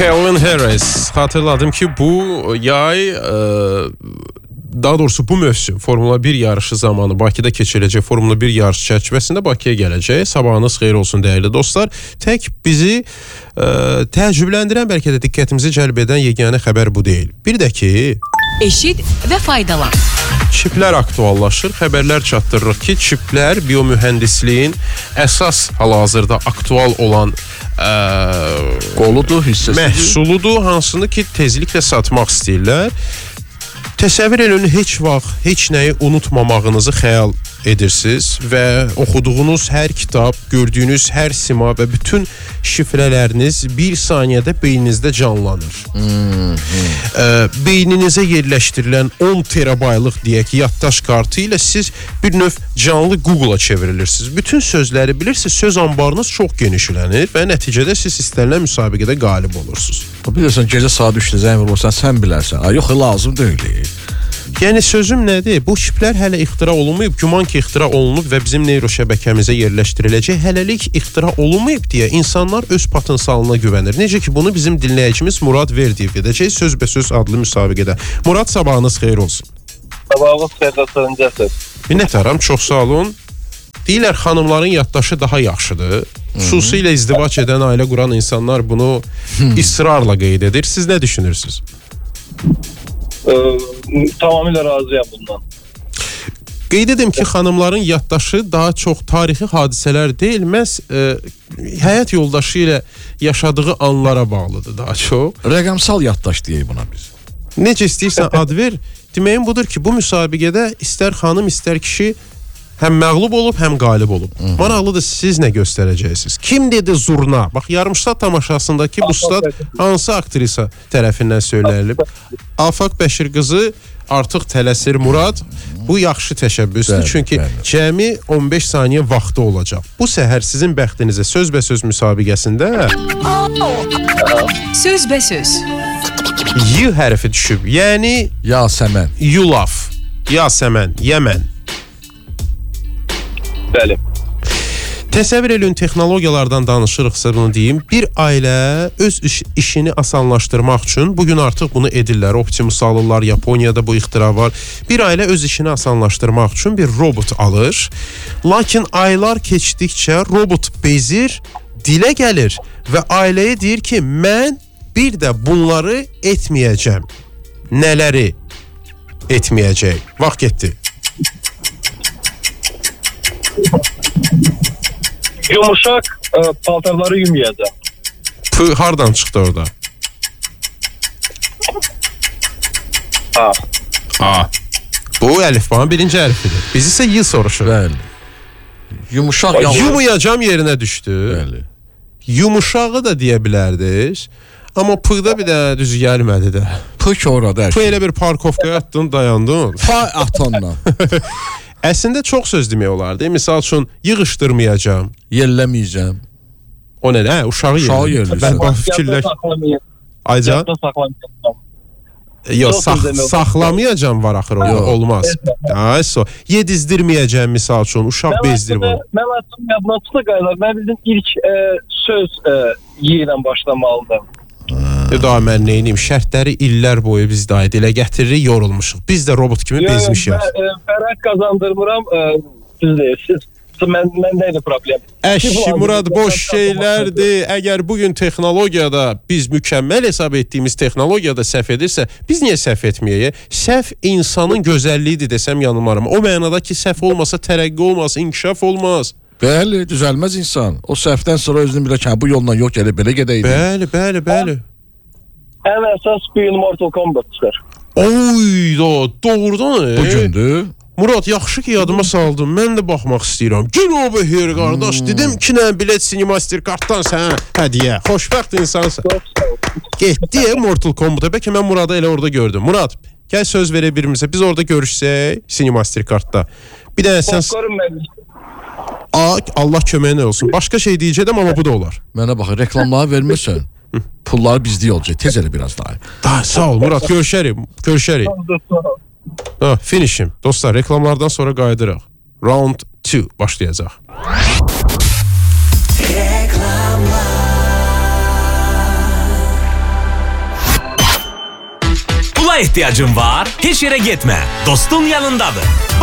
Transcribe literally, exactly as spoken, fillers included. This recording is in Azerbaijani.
Calvin Harris. Hatırladım ki bu yay, e, daha doğrusu bu mövsüm Formula bir yarışı zamanı Bakıda keçiriləcək Formula bir yarışı çərçivəsində Bakıya gələcək. Sabahınız xeyir olsun dəyərli dostlar. Tək bizi e, təəccübləndirən, bəlkə də diqqətimizi cəlb edən yeganə xəbər bu deyil. Bir də ki, eşit və faydalan. Çiplər aktuallaşır. Xəbərlər çatdırırıq ki, çiplər biomühəndisliyin əsas hal-hazırda aktual olan ə, qoludur, hissəsidir. Məhsuludur, hansını ki tezliklə satmaq istəyirlər. Təsəvvür edin, heç vaxt heç nəyi unutmamağınızı xəyal edirsiniz və oxuduğunuz hər kitab, gördüyünüz hər sima və bütün şifrələriniz bir saniyədə beyninizdə canlanır. Hmm, hmm. E, beyninizə yerləşdirilən on terabaylıq deyək ki, yaddaş kartı ilə siz bir növ canlı Google-a çevrilirsiniz. Bütün sözləri bilirsiniz, söz anbarınız çox genişlənir və nəticədə siz istənilən müsabiqədə qalib olursunuz. Bilirsən, gecə saat üçdə zəng vurursan, sən bilərsən. Ay, yox, lazım deyil. Yəni sözüm nədir? Bu çiplər hələ ixtira olunmayıb, güman ki ixtira olunub və bizim neyro şəbəkəmizə yerləşdiriləcək. Hələlik ixtira olunmayıb deyə insanlar öz potensialına güvənir. Necə ki bunu bizim dinləyicimiz Murad Verdiyev edəcək Sözbəsöz adlı müsabiqədə. Murad, sabahınız xeyir olsun. Sabahınız xeyir olsun, cəsəd. Minnətdaram, çox sağ olun. Deyirlər, xanımların yaddaşı daha yaxşıdır. Xüsusilə izdivac edən, ailə quran insanlar bunu israrla qeyd edir. Siz nə düşünürsünüz? Ee, tamamilə razıyam bundan. Qeyd edim ki, xanımların yaddaşı daha çox tarixi hadisələr deyil, məhz e, həyat yoldaşı ilə yaşadığı anlara bağlıdır daha çox. Rəqəmsal yaddaş deyək buna biz. Necə istəyirsən ad ver. Deməyim budur ki, bu müsabiqədə istər xanım, istər kişi həm məğlub olub, həm qalib olub. Hı -hı. Maraqlıdır, siz nə göstərəcəksiniz? Kim dedi zurna? Bax, yarımstat tamaşasındakı bu stat hansı aktrisa tərəfindən söylənilib? Afaq Bəşir qızı artıq tələsir. Murad, bu yaxşı təşəbbüsdür. Çünki bəli. Cəmi on beş saniyə vaxtı olacaq. Bu səhər sizin bəxtinizə Sözbəsöz müsabiqəsində Sözbəsöz Y hərfi düşüb. Yəni Yasəmən, Yulaf, Yasəmən, Yəmən. Bəli. Təsəvvür edin, texnologiyalardan danışırıqsa bunu deyim. Bir ailə öz iş, işini asanlaşdırmaq üçün, bugün artıq bunu edirlər. Optimus alırlar, Yaponiyada bu ixtira var. Bir ailə öz işini asanlaşdırmaq üçün bir robot alır. Lakin aylar keçdikcə robot bezir, dilə gəlir və ailəyə deyir ki, mən bir də bunları etməyəcəm. Nələri etməyəcək? Vaxt getdi. Yumuşaq e, paltarları yumayacaq. Pı, hardan çıxdı orada? A. A. Bu əlifbanın birinci hərfidir. Biz isə Y soruşur. Bəli. Yumuşaq yalvar. Yumayacam yerinə düşdü. Bəli. Yumuşağı da deyə bilərdiniz. Amma pıqda bir də düzü gəlmədi də. Pı ki orada. Pı elə bir parkovkaya atdın, dayandın. Pay atonla. Əslində çox söz demək olardı. Misal üçün, yığışdırmayacam. Yelləməyəcəm. O nə? Hə, uşağı yerləşdirəcəm. Mən bax fikirlər. Ayca? Yox, sax saxlamayacam var axır orada. Olmaz. Ay, so. Yedizdirməyəcəm misal üçün, uşaq bezdir bunu. Mən açım yadına çıxdı qaylar. Mən bildim ilk e, söz e, Y ilə başlamalıdır. Daha mən neyiniyim? Şərtləri illər boyu biz daha dilə gətiririk, yorulmuşuq. Biz də robot kimi bezmişik. Fəraq qazandırmıram, siz deyirsiniz. Mən, məndəydi problem. Əşki Murad, boş şeylərdir. Əgər bugün texnologiyada biz mükəmməl hesab etdiyimiz texnologiyada səhv edirsə, biz niyə səhv etməyək? Səhv insanın gözəlliyidir desəm yanılmaram. O mənada ki, səhv olmasa tərəqqi olmaz, inkişaf olmaz. Bəli, düzəlməz insan. O səhvdən sonra özünü bilə ki, bu yolla yox gəlib belə gedəydi. Bəli, bəli, bəli. Ən əsas bu gün Mortal Kombat çıxır. Oy, do, doğrudan. E? Bugündür. Murad, yaxşı ki yadıma saldım. Mən də baxmaq istəyirəm. Gün o behir qardaş. Hmm. Dedim ki, nə bilet Cinemaster kartdan sən hədiyə. Xoşbəxt insansan. Getdi Mortal Kombat'a. Bəlkə mən Muradı elə orada gördüm. Murad, gəl söz verə birimizə. Biz orada görüşsək Cinemaster kartda. Bir də sən... Aa, Allah köməyinə olsun. Başqa şey deyəcəkdim, amma bu da olar. Mənə bax, reklamları vermirsən. Pulları bizdə olacaq. Tez elə biraz daha. Daha sağ ol Murad, görüşərik. Görüşərik. Ha, finishim. Dostlar, reklamlardan sonra qayıdırıq. Round iki başlayacaq. Pula ehtiyacın var? Heç yerə getmə. Dostun yanındadır.